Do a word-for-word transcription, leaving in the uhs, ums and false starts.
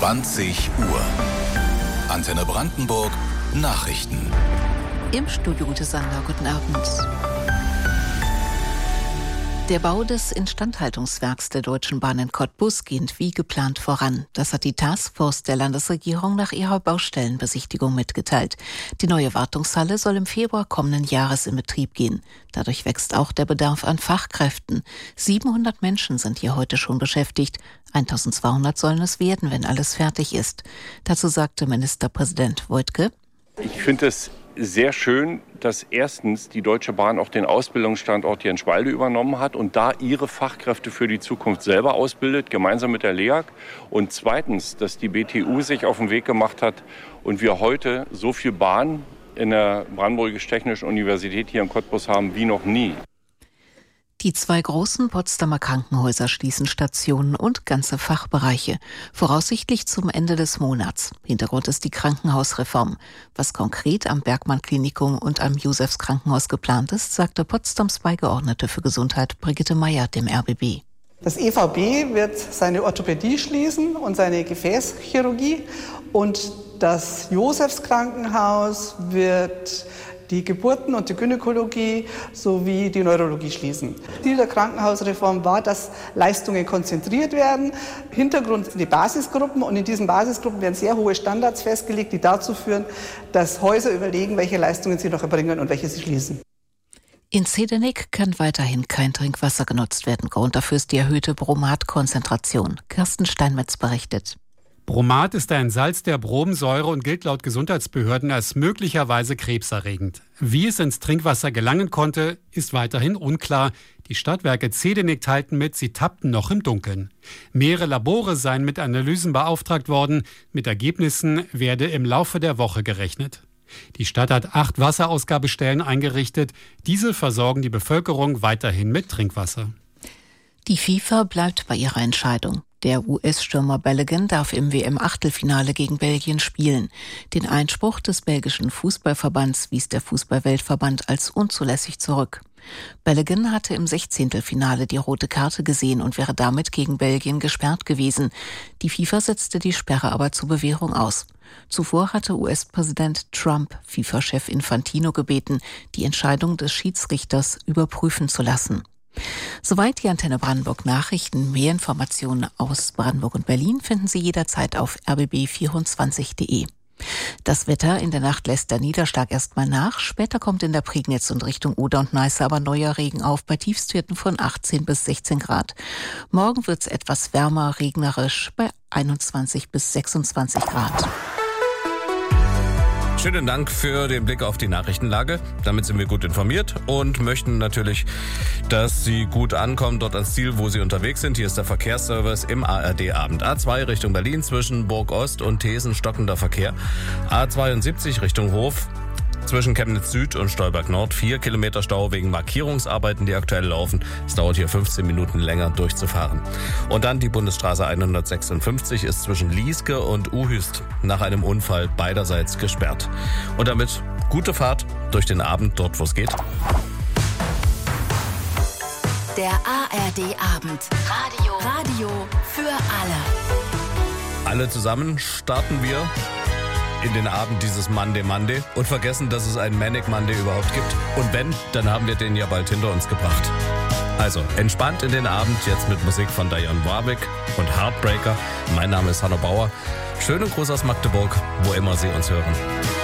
zwanzig Uhr. Antenne Brandenburg Nachrichten. Im Studio Ute Sander, guten Abend. Der Bau des Instandhaltungswerks der Deutschen Bahn in Cottbus geht wie geplant voran. Das hat die Taskforce der Landesregierung nach ihrer Baustellenbesichtigung mitgeteilt. Die neue Wartungshalle soll im Februar kommenden Jahres in Betrieb gehen. Dadurch wächst auch der Bedarf an Fachkräften. siebenhundert Menschen sind hier heute schon beschäftigt. eintausendzweihundert sollen es werden, wenn alles fertig ist. Dazu sagte Ministerpräsident Woidke: Ich finde es sehr schön, dass erstens die Deutsche Bahn auch den Ausbildungsstandort hier in Schwalde übernommen hat und da ihre Fachkräfte für die Zukunft selber ausbildet, gemeinsam mit der L E A G. Und zweitens, dass die B T U sich auf den Weg gemacht hat und wir heute so viel Bahn in der Brandenburgisch-Technischen Universität hier in Cottbus haben wie noch nie. Die zwei großen Potsdamer Krankenhäuser schließen Stationen und ganze Fachbereiche, voraussichtlich zum Ende des Monats. Hintergrund ist die Krankenhausreform. Was konkret am Bergmann-Klinikum und am Josefs Krankenhaus geplant ist, sagte Potsdams Beigeordnete für Gesundheit Brigitte Meyer dem R B B. Das E V B wird seine Orthopädie schließen und seine Gefäßchirurgie, und das Josefs Krankenhaus wird die Geburten- und die Gynäkologie sowie die Neurologie schließen. Ziel der Krankenhausreform war, dass Leistungen konzentriert werden. Hintergrund sind die Basisgruppen, und in diesen Basisgruppen werden sehr hohe Standards festgelegt, die dazu führen, dass Häuser überlegen, welche Leistungen sie noch erbringen und welche sie schließen. In Zedenik kann weiterhin kein Trinkwasser genutzt werden. Grund dafür ist die erhöhte Bromatkonzentration. Kirsten Steinmetz berichtet. Bromat ist ein Salz der Bromsäure und gilt laut Gesundheitsbehörden als möglicherweise krebserregend. Wie es ins Trinkwasser gelangen konnte, ist weiterhin unklar. Die Stadtwerke Zedenik teilten mit, sie tappten noch im Dunkeln. Mehrere Labore seien mit Analysen beauftragt worden. Mit Ergebnissen werde im Laufe der Woche gerechnet. Die Stadt hat acht Wasserausgabestellen eingerichtet. Diese versorgen die Bevölkerung weiterhin mit Trinkwasser. Die FIFA bleibt bei ihrer Entscheidung. Der U S-Stürmer Balogun darf im W M-Achtelfinale gegen Belgien spielen. Den Einspruch des belgischen Fußballverbands wies der Fußballweltverband als unzulässig zurück. Balogun hatte im Sechzehntelfinale die rote Karte gesehen und wäre damit gegen Belgien gesperrt gewesen. Die FIFA setzte die Sperre aber zur Bewährung aus. Zuvor hatte U S-Präsident Trump FIFA-Chef Infantino gebeten, die Entscheidung des Schiedsrichters überprüfen zu lassen. Soweit die Antenne Brandenburg Nachrichten. Mehr Informationen aus Brandenburg und Berlin finden Sie jederzeit auf r b b vierundzwanzig punkt d e. Das Wetter: In der Nacht lässt der Niederschlag erstmal nach. Später kommt in der Prignitz und Richtung Oder und Neiße aber neuer Regen auf, bei Tiefstwerten von achtzehn bis sechzehn Grad. Morgen wird es etwas wärmer, regnerisch bei einundzwanzig bis sechsundzwanzig Grad. Schönen Dank für den Blick auf die Nachrichtenlage. Damit sind wir gut informiert und möchten natürlich, dass Sie gut ankommen dort ans Ziel, wo Sie unterwegs sind. Hier ist der Verkehrsservice im A R D-Abend. A zwei Richtung Berlin zwischen Burg Ost und Thesen stockender Verkehr. A zweiundsiebzig Richtung Hof zwischen Chemnitz Süd und Stolberg Nord. Vier Kilometer Stau wegen Markierungsarbeiten, die aktuell laufen. Es dauert hier fünfzehn Minuten länger durchzufahren. Und dann die Bundesstraße hundertsechsundfünfzig ist zwischen Lieske und Uhüst nach einem Unfall beiderseits gesperrt. Und damit gute Fahrt durch den Abend dort, wo es geht. Der A R D-Abend. Radio. Radio für alle. Alle zusammen starten wir in den Abend dieses Monday Monday und vergessen, dass es einen Manic Monday überhaupt gibt. Und wenn, dann haben wir den ja bald hinter uns gebracht. Also, entspannt in den Abend, jetzt mit Musik von Dionne Warwick und Heartbreaker. Mein Name ist Hanno Bauer. Schönen Gruß aus Magdeburg, wo immer Sie uns hören.